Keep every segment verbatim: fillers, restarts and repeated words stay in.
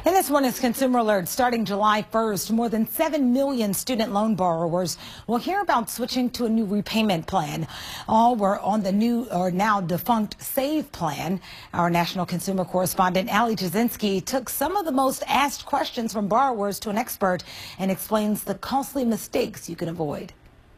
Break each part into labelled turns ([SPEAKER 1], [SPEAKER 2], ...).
[SPEAKER 1] In this morning's Consumer Alert, starting July first, more than seven million student loan borrowers will hear about switching to a new repayment plan. All were on the new or now defunct SAVE plan. Our national consumer correspondent, Ali Jasinski, took some of the most asked questions from borrowers to an expert and explains the costly mistakes you can avoid.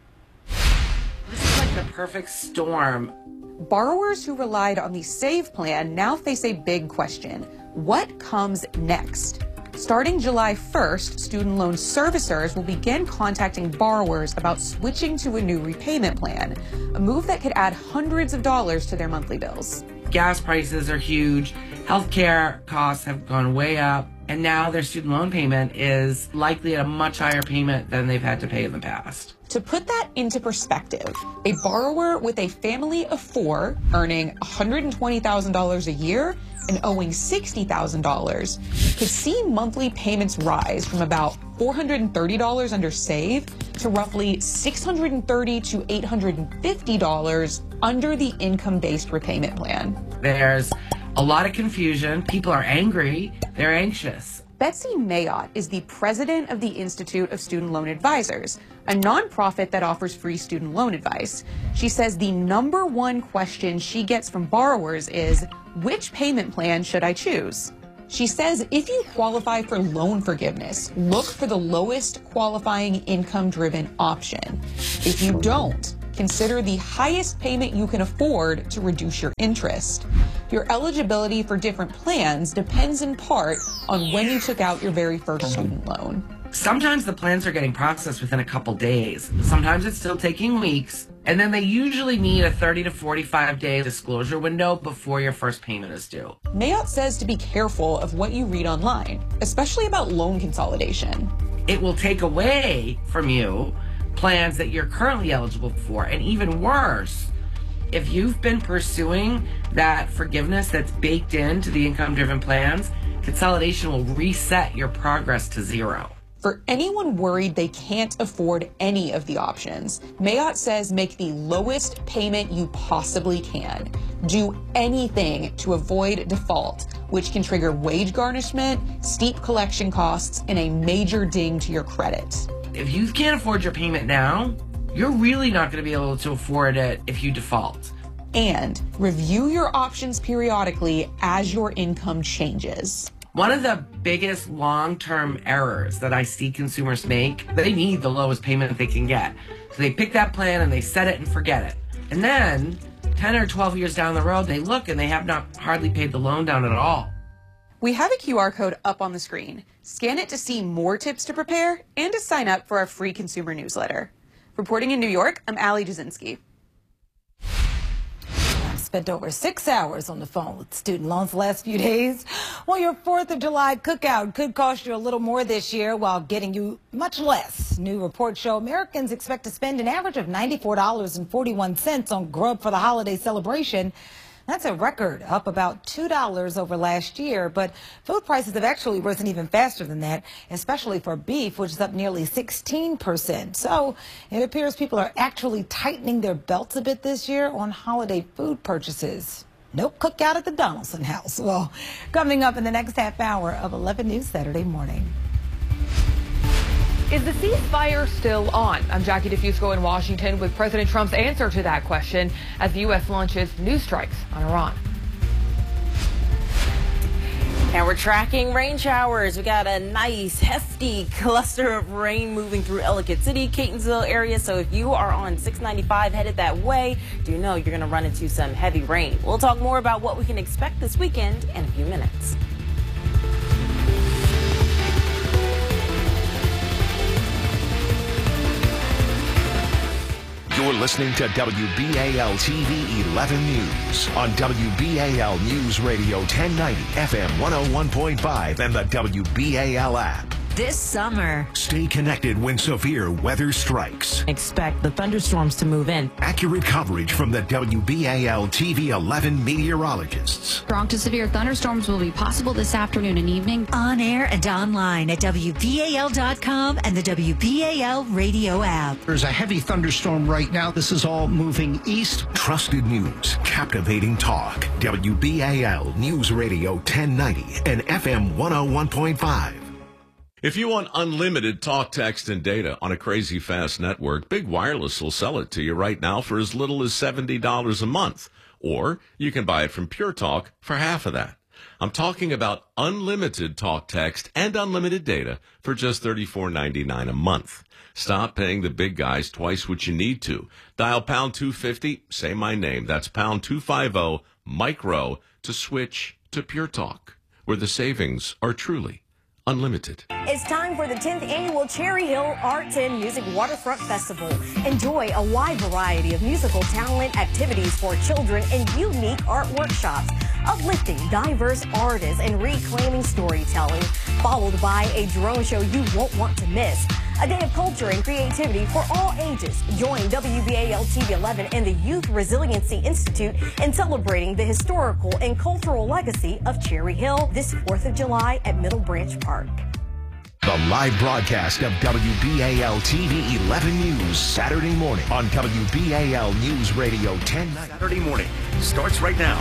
[SPEAKER 2] This is like the perfect storm.
[SPEAKER 3] Borrowers who relied on the SAVE plan now face a big question. What comes next? Starting July first, student loan servicers will begin contacting borrowers about switching to a new repayment plan, a move that could add hundreds of dollars to their monthly bills.
[SPEAKER 2] Gas prices are huge, healthcare costs have gone way up, and now their student loan payment is likely at a much higher payment than they've had to pay in the past.
[SPEAKER 3] To put that into perspective, a borrower with a family of four earning one hundred twenty thousand dollars a year and owing sixty thousand dollars could see monthly payments rise from about four hundred thirty dollars under SAVE to roughly six hundred thirty dollars to eight hundred fifty dollars under the income-based repayment plan.
[SPEAKER 2] There's a lot of confusion. People are angry. They're anxious.
[SPEAKER 3] Betsy Mayotte is the president of the Institute of Student Loan Advisors, a nonprofit that offers free student loan advice. She says the number one question she gets from borrowers is, which payment plan should I choose? She says if you qualify for loan forgiveness, look for the lowest qualifying income-driven option. If you don't, consider the highest payment you can afford to reduce your interest. Your eligibility for different plans depends in part on when you took out your very first student loan.
[SPEAKER 2] Sometimes the plans are getting processed within a couple days. Sometimes it's still taking weeks. And then they usually need a thirty to forty-five day disclosure window before your first payment is due.
[SPEAKER 3] Mayotte says to be careful of what you read online, especially about loan consolidation.
[SPEAKER 2] It will take away from you plans that you're currently eligible for, and even worse, if you've been pursuing that forgiveness that's baked into the income-driven plans, consolidation will reset your progress to zero.
[SPEAKER 3] For anyone worried they can't afford any of the options, Mayotte says make the lowest payment you possibly can. Do anything to avoid default, which can trigger wage garnishment, steep collection costs, and a major ding to your credit.
[SPEAKER 2] If you can't afford your payment now, you're really not going to be able to afford it if you default.
[SPEAKER 3] And review your options periodically as your income changes.
[SPEAKER 2] One of the biggest long-term errors that I see consumers make, they need the lowest payment they can get. So they pick that plan and they set it and forget it. And then ten or twelve years down the road, they look and they have not hardly paid the loan down at all.
[SPEAKER 3] We have a Q R code up on the screen. Scan it to see more tips to prepare and to sign up for our free consumer newsletter. Reporting in New York, I'm Ali Jasinski.
[SPEAKER 1] I've spent over six hours on the phone with student loans the last few days. Well, your fourth of July cookout could cost you a little more this year while getting you much less. New reports show Americans expect to spend an average of ninety-four dollars and forty-one cents on grub for the holiday celebration. That's a record, up about two dollars over last year. But food prices have actually risen even faster than that, especially for beef, which is up nearly sixteen percent. So it appears people are actually tightening their belts a bit this year on holiday food purchases. No cookout at the Donaldson house. Well, coming up in the next half hour of eleven News Saturday morning.
[SPEAKER 4] Is the ceasefire still on? I'm Jackie DeFusco in Washington with President Trump's answer to that question as the U S launches new strikes on Iran.
[SPEAKER 5] And we're tracking rain showers. We got a nice hefty cluster of rain moving through Ellicott City, Catonsville area. So if you are on six ninety-five headed that way, do know you're going to run into some heavy rain. We'll talk more about what we can expect this weekend in a few minutes.
[SPEAKER 6] You're listening to W B A L T V eleven News on W B A L News Radio ten ninety F M one oh one point five and the W B A L app.
[SPEAKER 7] this summer.
[SPEAKER 6] Stay connected when severe weather strikes.
[SPEAKER 5] Expect the thunderstorms to move in.
[SPEAKER 6] Accurate coverage from the W B A L T V eleven meteorologists.
[SPEAKER 8] Strong to severe thunderstorms will be possible this afternoon and evening.
[SPEAKER 7] On air and online at W B A L dot com and the W B A L radio app.
[SPEAKER 9] There's a heavy thunderstorm right now. This is all moving east.
[SPEAKER 6] Trusted news, captivating talk. W B A L News Radio ten ninety and F M one oh one point five.
[SPEAKER 10] If you want unlimited talk, text, and data on a crazy fast network, Big Wireless will sell it to you right now for as little as seventy dollars a month. Or you can buy it from Pure Talk for half of that. I'm talking about unlimited talk, text, and unlimited data for just thirty-four ninety-nine a month. Stop paying the big guys twice what you need to. Dial pound two fifty, say my name. That's pound two fifty, micro, to switch to Pure Talk, where the savings are truly unlimited.
[SPEAKER 11] It's time for the tenth annual Cherry Hill Arts and Music Waterfront Festival. Enjoy a wide variety of musical talent, activities for children, and unique art workshops, uplifting diverse artists and reclaiming storytelling, followed by a drone show you won't want to miss. A day of culture and creativity for all ages. Join W B A L T V eleven and the Youth Resiliency Institute in celebrating the historical and cultural legacy of Cherry Hill this fourth of July at Middle Branch Park.
[SPEAKER 6] The live broadcast of W B A L T V eleven News Saturday morning on W B A L News Radio ten ninety.
[SPEAKER 12] Saturday morning starts right now.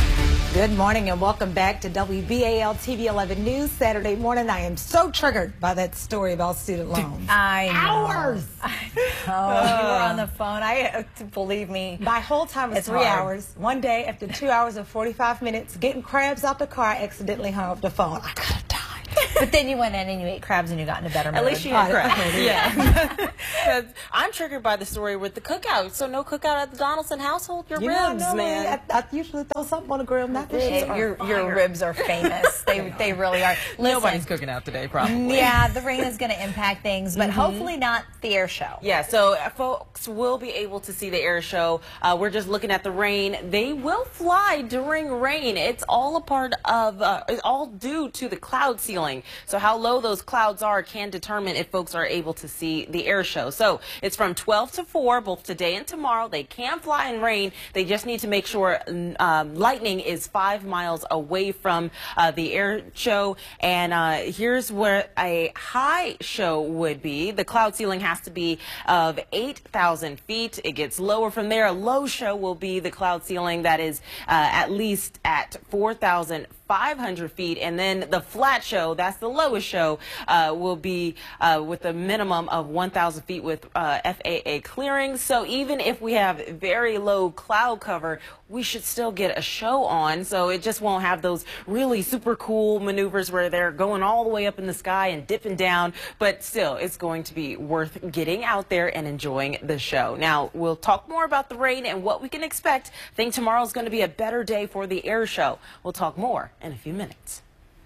[SPEAKER 1] Good morning and welcome back to W B A L T V eleven News Saturday morning. I am so triggered by that story about student loans.
[SPEAKER 13] I know.
[SPEAKER 1] Hours.
[SPEAKER 13] I know. Uh, you were on the phone. I believe me.
[SPEAKER 1] My whole time was
[SPEAKER 13] it's
[SPEAKER 1] three
[SPEAKER 13] hard.
[SPEAKER 1] hours. One day, after two hours and forty-five minutes, getting crabs out the car, I accidentally hung up the phone. I gotta die.
[SPEAKER 13] But then you went in and you ate crabs and you got in a better mood.
[SPEAKER 5] At least you had crabs. Yeah. I'm triggered by the story with the cookout. So no cookout at the Donaldson household. Your
[SPEAKER 1] you
[SPEAKER 5] ribs,
[SPEAKER 1] know,
[SPEAKER 5] man.
[SPEAKER 1] I, I usually throw something on the grill. Not this
[SPEAKER 13] It, your your ribs are famous. they they really are. Listen,
[SPEAKER 5] Nobody's cooking out today, probably.
[SPEAKER 13] Yeah, the rain is going to impact things, but mm-hmm. hopefully not the air show.
[SPEAKER 5] Yeah, so uh, folks will be able to see the air show. Uh, we're just looking at the rain. They will fly during rain. It's all a part of, uh, it's all due to the cloud ceiling. So how low those clouds are can determine if folks are able to see the air show. So it's from twelve to four, both today and tomorrow. They can fly in rain. They just need to make sure um, lightning is five miles away from uh, the air show. And uh, here's where a high show would be. The cloud ceiling has to be of eight thousand feet. It gets lower from there. A low show will be the cloud ceiling that is uh, at least at four thousand five hundred feet. And then the flat show, that's the lowest show, uh, will be uh, with a minimum of one thousand feet with uh, F A A clearing. So even if we have very low cloud cover, we should still get a show on. So it just won't have those really super cool maneuvers where they're going all the way up in the sky and dipping down. But still, it's going to be worth getting out there and enjoying the show. Now, we'll talk more about the rain and what we can expect. I think tomorrow is going to be a better day for the air show. We'll talk more in a few minutes.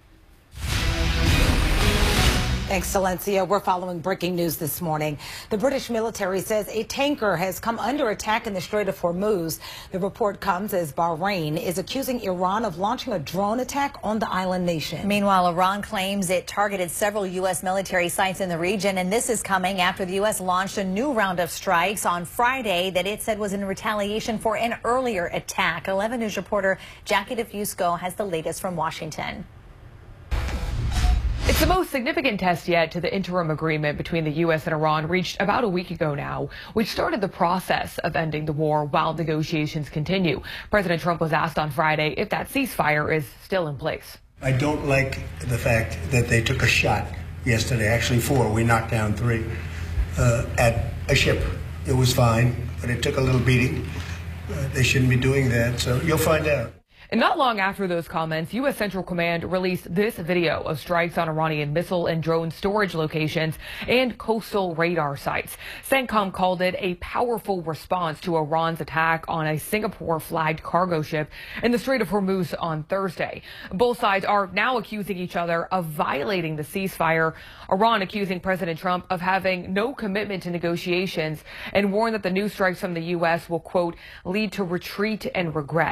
[SPEAKER 1] Thanks, Silencia. We're following breaking news this morning. The British military says a tanker has come under attack in the Strait of Hormuz. The report comes as Bahrain is accusing Iran of launching a drone attack on the island nation.
[SPEAKER 13] Meanwhile, Iran claims it targeted several U S military sites in the region, and this is coming after the U S launched a new round of strikes on Friday that it said was in retaliation for an earlier attack. eleven News reporter Jackie DeFusco has the latest from Washington.
[SPEAKER 4] It's the most significant test yet to the interim agreement between the U S and Iran reached about a week ago now, which started the process of ending the war while negotiations continue. President Trump was asked on Friday if that ceasefire is still in place.
[SPEAKER 14] I don't like the fact that they took a shot yesterday, actually four, we knocked down three, uh, at a ship. It was fine, but it took a little beating. Uh, they shouldn't be doing that, so you'll find out.
[SPEAKER 4] And not long after those comments, U S Central Command released this video of strikes on Iranian missile and drone storage locations and coastal radar sites. CENTCOM called it a powerful response to Iran's attack on a Singapore-flagged cargo ship in the Strait of Hormuz on Thursday. Both sides are now accusing each other of violating the ceasefire, Iran accusing President Trump of having no commitment to negotiations and warned that the new strikes from the U S will, quote, lead to retreat and regret.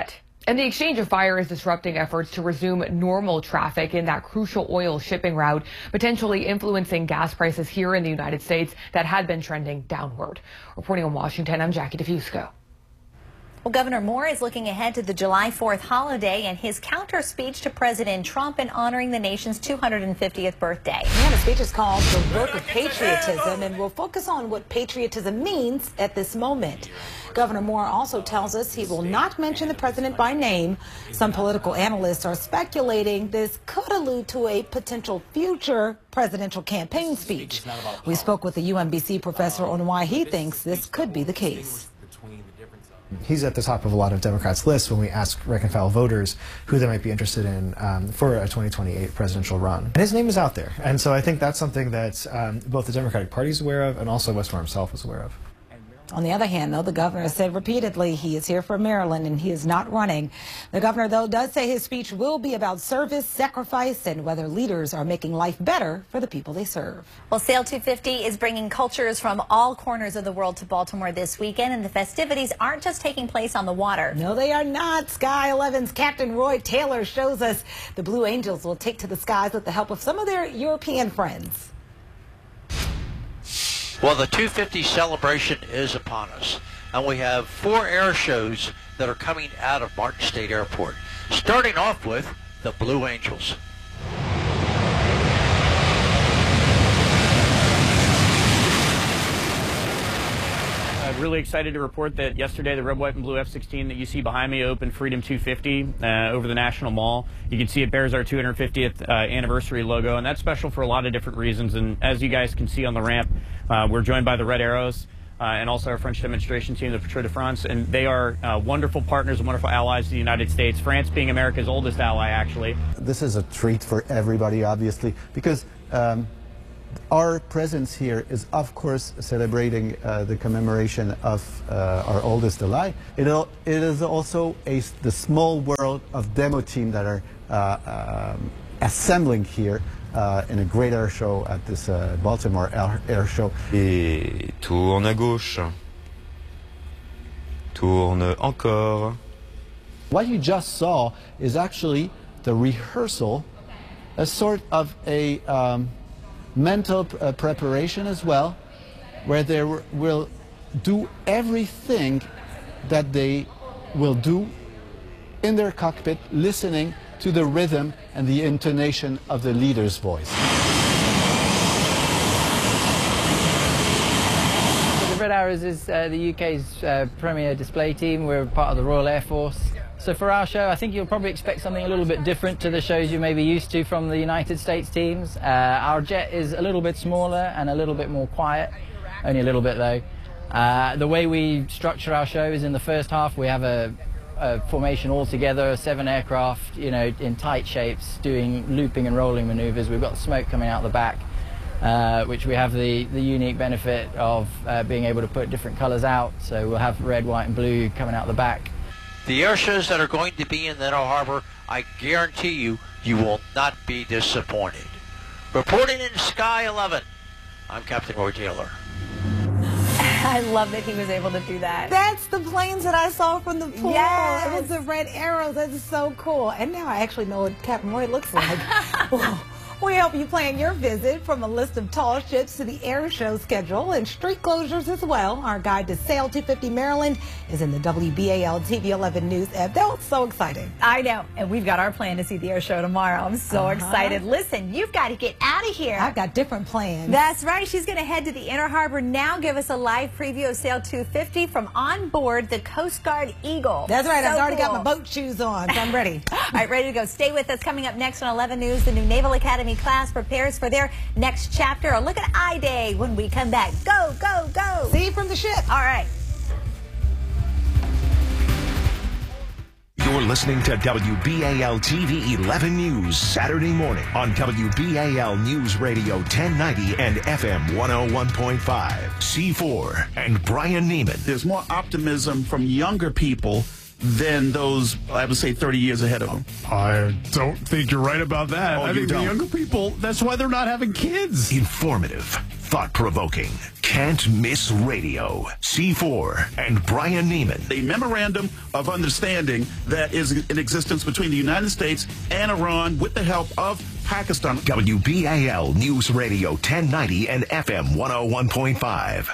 [SPEAKER 4] And the exchange of fire is disrupting efforts to resume normal traffic in that crucial oil shipping route, potentially influencing gas prices here in the United States that had been trending downward. Reporting in Washington, I'm Jackie DeFusco.
[SPEAKER 13] Well, Governor Moore is looking ahead to the July fourth holiday and his counter speech to President Trump in honoring the nation's two hundred fiftieth birthday.
[SPEAKER 1] Yeah, the speech is called The Work of Patriotism, and we'll focus on what patriotism means at this moment. Governor Moore also tells us he will not mention the president by name. Some political analysts are speculating this could allude to a potential future presidential campaign speech. We spoke with a U M B C professor on why he thinks this could be the case.
[SPEAKER 15] He's at the top of a lot of Democrats' lists when we ask rank and file voters who they might be interested in um, for a twenty twenty-eight presidential run. And his name is out there. And so I think that's something that um, both the Democratic Party is aware of and also Westmore himself is aware of.
[SPEAKER 1] On the other hand, though, the governor said repeatedly he is here for Maryland and he is not running. The governor, though, does say his speech will be about service, sacrifice, and whether leaders are making life better for the people they serve.
[SPEAKER 13] Well, Sail two fifty is bringing cultures from all corners of the world to Baltimore this weekend, and the festivities aren't just taking place on the water.
[SPEAKER 1] No, they are not. Sky eleven's Captain Roy Taylor shows us the Blue Angels will take to the skies with the help of some of their European friends.
[SPEAKER 16] Well, the two fifty celebration is upon us, and we have four air shows that are coming out of Martin State Airport, starting off with the Blue Angels.
[SPEAKER 17] I'm really excited to report that yesterday the red, white, and blue F sixteen that you see behind me opened Freedom two fifty uh, over the National Mall. You can see it bears our two hundred fiftieth uh, anniversary logo, and that's special for a lot of different reasons. And as you guys can see on the ramp, uh, we're joined by the Red Arrows uh, and also our French demonstration team, the Patrouille de France, and they are uh, wonderful partners and wonderful allies to the United States, France being America's oldest ally, actually.
[SPEAKER 18] This is a treat for everybody, obviously, because um, our presence here is, of course, celebrating uh, the commemoration of uh, our oldest ally. It, it is also a, the small world of demo team that are uh, um, assembling here uh, in a great air show at this uh, Baltimore air, air show.
[SPEAKER 19] Et tourne à gauche. Tourne encore.
[SPEAKER 18] What you just saw is actually the rehearsal, a sort of a um, mental uh, preparation as well, where they will do everything that they will do in their cockpit, listening to the rhythm and the intonation of the leader's voice.
[SPEAKER 20] The Red Arrows is uh, the U K's uh, premier display team. We're part of the Royal Air Force. So for our show, I think you'll probably expect something a little bit different to the shows you may be used to from the United States teams. Uh, our jet is a little bit smaller and a little bit more quiet, only a little bit though. Uh, the way we structure our show is in the first half we have a, a formation all together, seven aircraft, you know, in tight shapes, doing looping and rolling maneuvers. We've got the smoke coming out the back, uh, which we have the, the unique benefit of uh, being able to put different colors out. So we'll have red, white and blue coming out the back.
[SPEAKER 16] The air shows that are going to be in Inner Harbor, I guarantee you, you will not be disappointed. Reporting in Sky eleven, I'm Captain Roy Taylor.
[SPEAKER 13] I love that he was able to do that.
[SPEAKER 1] That's the planes that I saw from the pool.
[SPEAKER 13] Yes.
[SPEAKER 1] It was the Red Arrows. That's so cool. And now I actually know what Captain Roy looks like. We help you plan your visit, from a list of tall ships to the air show schedule and street closures as well. Our guide to Sail two fifty Maryland is in the W B A L T V eleven News app. That was so exciting.
[SPEAKER 13] I know. And we've got our plan to see the air show tomorrow. I'm so uh-huh. excited. Listen, you've got to get out of here.
[SPEAKER 1] I've got different plans.
[SPEAKER 13] That's right. She's going to head to the Inner Harbor now. Give us a live preview of Sail two fifty from on board the Coast Guard Eagle.
[SPEAKER 1] That's right.
[SPEAKER 13] So
[SPEAKER 1] I've already
[SPEAKER 13] cool.
[SPEAKER 1] got my boat shoes on, so I'm ready.
[SPEAKER 13] All right, ready to go. Stay with us. Coming up next on eleven News, the new Naval Academy class prepares for their next chapter. A look at I-Day when we come back. Go, go, go.
[SPEAKER 1] See you from the ship.
[SPEAKER 13] All right.
[SPEAKER 6] You're listening to W B A L T V eleven News Saturday morning on W B A L News Radio ten ninety and F M one oh one point five. C four and Brian Neiman.
[SPEAKER 21] There's more optimism from younger people than those, I would say, thirty years ahead of them.
[SPEAKER 22] I don't think you're right about that.
[SPEAKER 21] Oh,
[SPEAKER 22] I
[SPEAKER 21] you
[SPEAKER 22] think
[SPEAKER 21] don't.
[SPEAKER 22] the younger people, that's why they're not having kids.
[SPEAKER 6] Informative, thought-provoking, can't miss radio. C four and Brian Neiman.
[SPEAKER 21] A memorandum of understanding that is in existence between the United States and Iran with the help of Pakistan.
[SPEAKER 6] W B A L News Radio ten ninety and F M one oh one point five.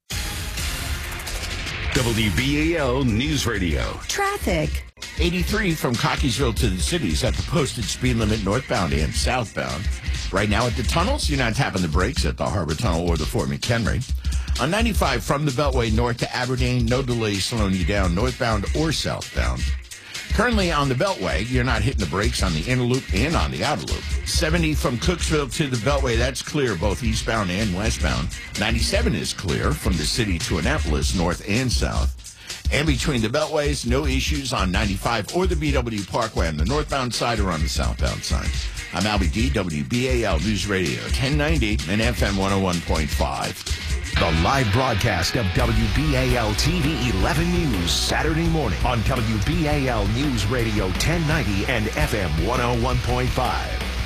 [SPEAKER 6] W B A L News Radio.
[SPEAKER 2] Traffic. eighty-three from Cockeysville to the cities at the posted speed limit northbound and southbound. Right now at the tunnels, you're not tapping the brakes at the Harbor Tunnel or the Fort McHenry. On ninety-five from the Beltway north to Aberdeen, no delays slowing you down northbound or southbound. Currently on the Beltway, you're not hitting the brakes on the inner loop and on the outer loop. seventy from Cooksville to the Beltway, that's clear both eastbound and westbound. ninety-seven is clear from the city to Annapolis, north and south. And between the Beltways, no issues on ninety-five or the B W Parkway on the northbound side or on the southbound side. I'm Albie D, W B A L News Radio, ten ninety and F M one oh one point five.
[SPEAKER 6] The live broadcast of W B A L T V eleven News Saturday morning on W B A L News Radio ten ninety and F M one oh one point five.